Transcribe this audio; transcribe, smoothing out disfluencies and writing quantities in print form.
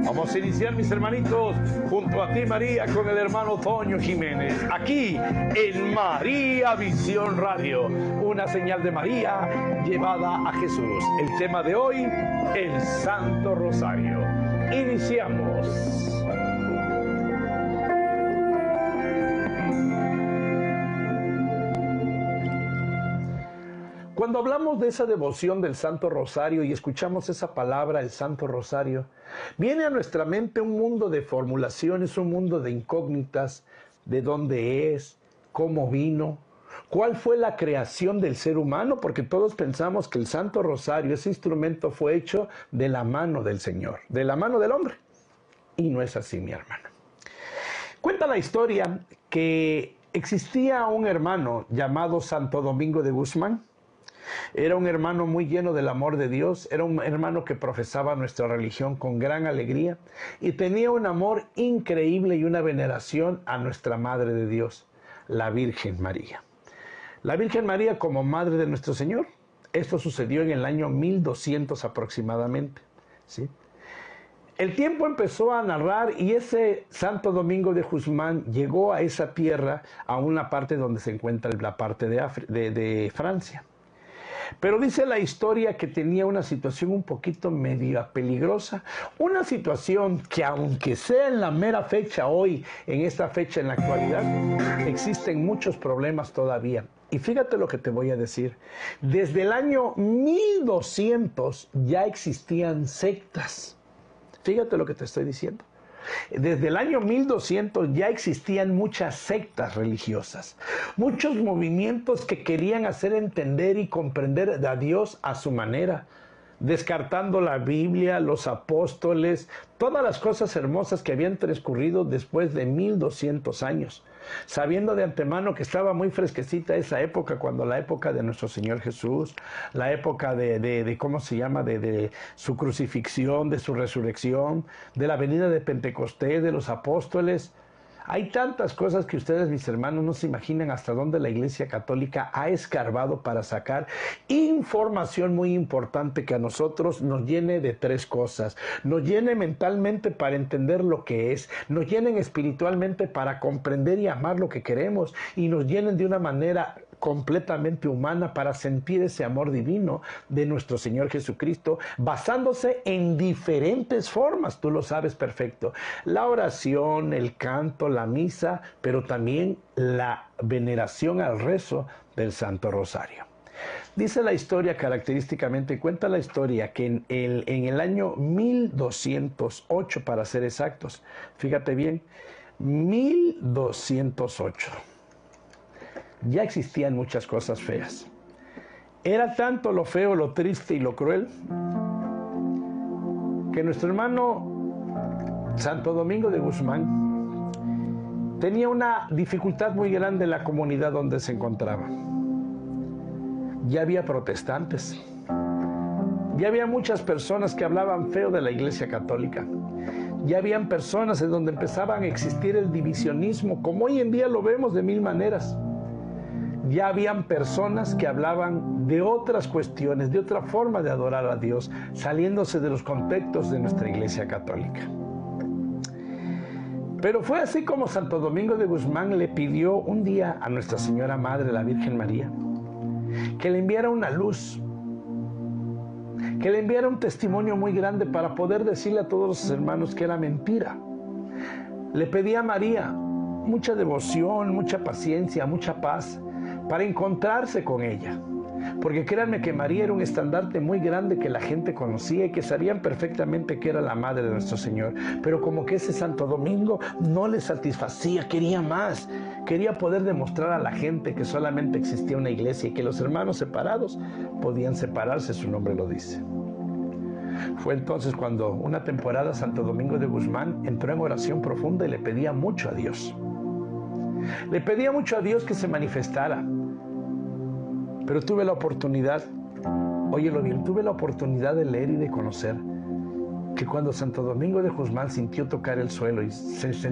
Vamos a iniciar, mis hermanitos, junto a ti, María, con el hermano Toño Jiménez, aquí en María Visión Radio, una señal de María llevada a Jesús. El tema de hoy, el Santo Rosario. Iniciamos. Cuando hablamos de esa devoción del Santo Rosario y escuchamos esa palabra, el Santo Rosario, viene a nuestra mente un mundo de formulaciones, un mundo de incógnitas, de dónde es, cómo vino, cuál fue la creación del ser humano, porque todos pensamos que el Santo Rosario, ese instrumento, fue hecho de la mano del Señor, de la mano del hombre. Y no es así, mi hermano. Cuenta la historia que existía un hermano llamado Santo Domingo de Guzmán. Era un hermano muy lleno del amor de Dios, era un hermano que profesaba nuestra religión con gran alegría y tenía un amor increíble y una veneración a nuestra Madre de Dios, la Virgen María. La Virgen María como Madre de nuestro Señor. Esto sucedió en el año 1200 aproximadamente, ¿sí? El tiempo empezó a narrar y ese Santo Domingo de Guzmán llegó a esa tierra, a una parte donde se encuentra la parte de Francia. Pero dice la historia que tenía una situación un poquito medio peligrosa, una situación que aunque sea en la mera fecha hoy, en esta fecha en la actualidad, existen muchos problemas todavía. Y fíjate lo que te voy a decir, desde el año 1200 ya existían sectas, fíjate lo que te estoy diciendo. Desde el año 1200 ya existían muchas sectas religiosas, muchos movimientos que querían hacer entender y comprender a Dios a su manera, descartando la Biblia, los apóstoles, todas las cosas hermosas que habían transcurrido después de 1200 años, sabiendo de antemano que estaba muy fresquecita esa época, cuando la época de nuestro Señor Jesús, la época de ¿cómo se llama?, de su crucifixión, de su resurrección, de la venida de Pentecostés, de los apóstoles. Hay tantas cosas que ustedes, mis hermanos, no se imaginan hasta dónde la Iglesia Católica ha escarbado para sacar información muy importante que a nosotros nos llene de tres cosas. Nos llene mentalmente para entender lo que es, nos llenen espiritualmente para comprender y amar lo que queremos y nos llenen de una manera completamente humana para sentir ese amor divino de nuestro Señor Jesucristo, basándose en diferentes formas, tú lo sabes perfecto, la oración, el canto, la misa, pero también la veneración al rezo del Santo Rosario. Dice la historia característicamente, cuenta la historia que en el año 1208, para ser exactos, fíjate bien, 1208, ya existían muchas cosas feas. Era tanto lo feo, lo triste y lo cruel que nuestro hermano Santo Domingo de Guzmán tenía una dificultad muy grande en la comunidad donde se encontraba. Ya había protestantes, ya había muchas personas que hablaban feo de la Iglesia Católica, ya habían personas en donde empezaban a existir el divisionismo, como hoy en día lo vemos de mil maneras. Ya habían personas que hablaban de otras cuestiones, de otra forma de adorar a Dios, saliéndose de los contextos de nuestra Iglesia Católica. Pero fue así como Santo Domingo de Guzmán le pidió un día a Nuestra Señora Madre, la Virgen María, que le enviara una luz, que le enviara un testimonio muy grande para poder decirle a todos los hermanos que era mentira. Le pedía a María mucha devoción, mucha paciencia, mucha paz, para encontrarse con ella, porque créanme que María era un estandarte muy grande que la gente conocía y que sabían perfectamente que era la Madre de nuestro Señor, pero como que ese Santo Domingo no le satisfacía, quería más, quería poder demostrar a la gente que solamente existía una iglesia y que los hermanos separados podían separarse, su nombre lo dice. Fue entonces cuando una temporada Santo Domingo de Guzmán entró en oración profunda y le pedía mucho a Dios. Le pedía mucho a Dios que se manifestara. Pero tuve la oportunidad, óyelo bien, tuve la oportunidad de leer y de conocer que cuando Santo Domingo de Guzmán sintió tocar el suelo y se